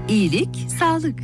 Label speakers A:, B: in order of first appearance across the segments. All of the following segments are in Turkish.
A: İyilik, sağlık.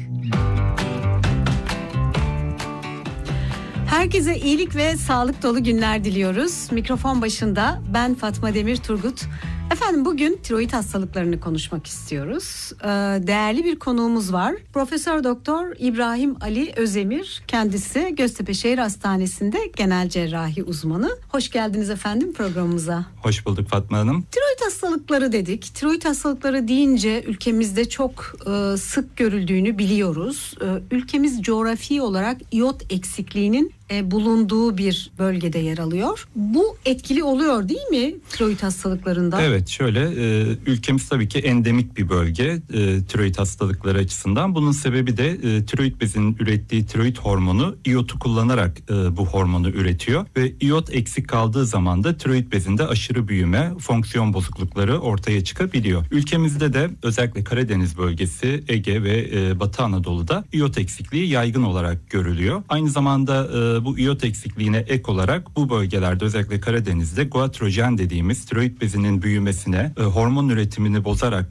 A: Herkese iyilik ve sağlık dolu günler diliyoruz. Mikrofon başında ben Fatma Demir Turgut. Efendim bugün tiroid hastalıklarını konuşmak istiyoruz. Değerli bir konuğumuz var. Profesör Doktor İbrahim Ali Özemir. Kendisi Göztepe Şehir Hastanesi'nde genel cerrahi uzmanı. Hoş geldiniz efendim programımıza.
B: Hoş bulduk Fatma Hanım.
A: Tiroid hastalıkları dedik. Tiroid hastalıkları deyince ülkemizde çok sık görüldüğünü biliyoruz. Ülkemiz coğrafi olarak iyot eksikliğinin bulunduğu bir bölgede yer alıyor. Bu etkili oluyor değil mi tiroid hastalıklarında?
B: Evet, şöyle ülkemiz tabii ki endemik bir bölge tiroid hastalıkları açısından. Bunun sebebi de tiroid bezinin ürettiği tiroid hormonu iyotu kullanarak bu hormonu üretiyor ve iyot eksik kaldığı zaman da tiroid bezinde aşırı büyüme, fonksiyon bozuklukları ortaya çıkabiliyor. Ülkemizde de özellikle Karadeniz bölgesi, Ege ve Batı Anadolu'da iyot eksikliği yaygın olarak görülüyor. Aynı zamanda bu iyot eksikliğine ek olarak bu bölgelerde özellikle Karadeniz'de goitrojen dediğimiz tiroid bezinin büyümesine, hormon üretimini bozarak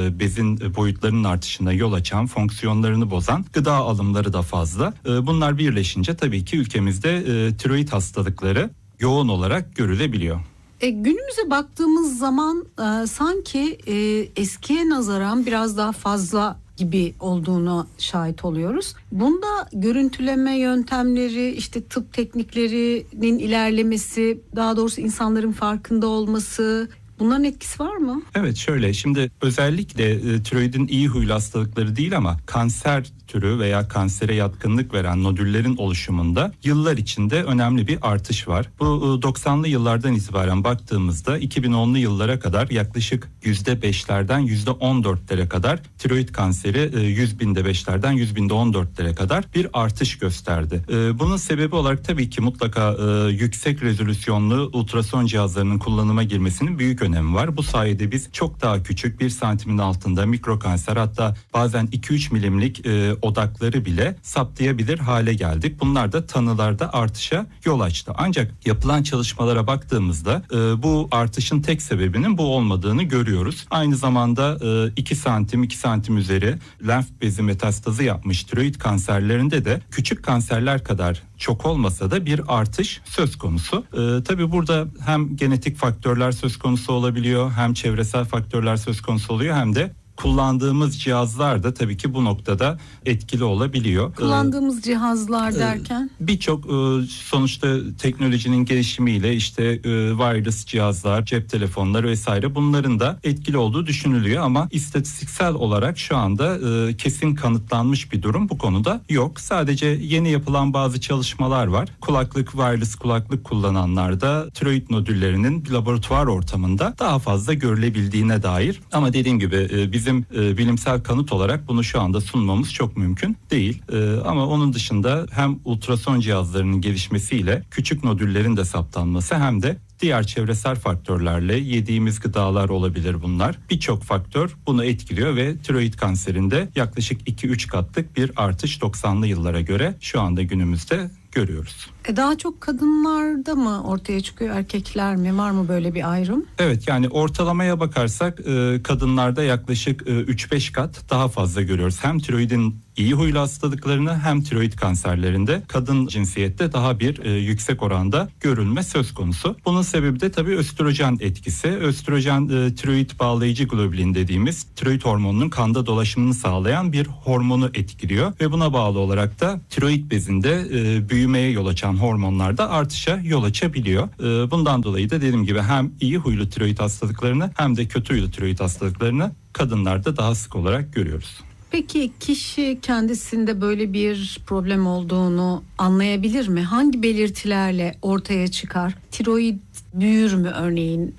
B: bezin boyutlarının artışına yol açan, fonksiyonlarını bozan gıda alımları da fazla. Bunlar birleşince tabii ki ülkemizde tiroid hastalıkları yoğun olarak görülebiliyor.
A: Günümüze baktığımız zaman sanki eskiye nazaran biraz daha fazla gibi olduğuna şahit oluyoruz. Bunda görüntüleme yöntemleri, işte tıp tekniklerinin ilerlemesi, daha doğrusu insanların farkında olması, bunların etkisi var mı?
B: Evet, şöyle şimdi özellikle tiroidin iyi huylu hastalıkları değil ama kanser türü veya kansere yatkınlık veren nodüllerin oluşumunda yıllar içinde önemli bir artış var. Bu 90'lı yıllardan itibaren baktığımızda 2010'lu yıllara kadar yaklaşık %5'lerden %14'lere kadar tiroid kanseri 100 binde 5'lerden 100 binde 14'lere kadar bir artış gösterdi. Bunun sebebi olarak tabii ki mutlaka yüksek rezolüsyonlu ultrason cihazlarının kullanıma girmesinin büyük önemi var. Bu sayede biz çok daha küçük 1 santimin altında mikro kanser, hatta bazen 2-3 milimlik odakları bile saptayabilir hale geldik. Bunlar da tanılarda artışa yol açtı. Ancak yapılan çalışmalara baktığımızda bu artışın tek sebebinin bu olmadığını görüyoruz. Aynı zamanda 2 santim üzeri lenf bezi metastazı yapmış tiroid kanserlerinde de küçük kanserler kadar çok olmasa da bir artış söz konusu. Tabii burada hem genetik faktörler söz konusu olabiliyor, hem çevresel faktörler söz konusu oluyor, hem de kullandığımız cihazlar da tabii ki bu noktada etkili olabiliyor.
A: Kullandığımız cihazlar derken?
B: Birçok sonuçta teknolojinin gelişimiyle işte wireless cihazlar, cep telefonları vesaire, bunların da etkili olduğu düşünülüyor ama istatistiksel olarak şu anda kesin kanıtlanmış bir durum bu konuda yok. Sadece yeni yapılan bazı çalışmalar var. Wireless kulaklık kullananlarda tiroid nodüllerinin laboratuvar ortamında daha fazla görülebildiğine dair, ama dediğim gibi bizim bilimsel kanıt olarak bunu şu anda sunmamız çok mümkün değil. Ama onun dışında hem ultrason cihazlarının gelişmesiyle küçük nodüllerin de saptanması, hem de diğer çevresel faktörlerle, yediğimiz gıdalar olabilir bunlar. Birçok faktör bunu etkiliyor ve tiroid kanserinde yaklaşık 2-3 katlık bir artış 90'lı yıllara göre şu anda günümüzde görüyoruz.
A: Daha çok kadınlarda mı ortaya çıkıyor, erkekler mi? Var mı böyle bir ayrım?
B: Evet, yani ortalamaya bakarsak kadınlarda yaklaşık 3-5 kat daha fazla görüyoruz. Hem tiroidin iyi huylu hastalıklarını hem tiroid kanserlerinde kadın cinsiyette daha bir yüksek oranda görülme söz konusu. Bunun sebebi de tabii östrojen etkisi. Östrojen tiroid bağlayıcı globulin dediğimiz tiroid hormonunun kanda dolaşımını sağlayan bir hormonu etkiliyor ve buna bağlı olarak da tiroid bezinde büyümeye yol açan hormonlarda artışa yol açabiliyor. Bundan dolayı da dediğim gibi hem iyi huylu tiroid hastalıklarını hem de kötü huylu tiroid hastalıklarını kadınlarda daha sık olarak görüyoruz.
A: Peki kişi kendisinde böyle bir problem olduğunu anlayabilir mi? Hangi belirtilerle ortaya çıkar? Tiroid büyür mü örneğin?